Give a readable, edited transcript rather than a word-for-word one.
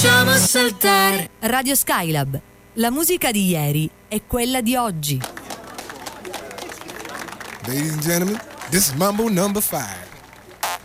facciamo saltare. Radio Skylab, la musica di ieri è quella di oggi. Ladies and gentlemen, this is Mambo number 5.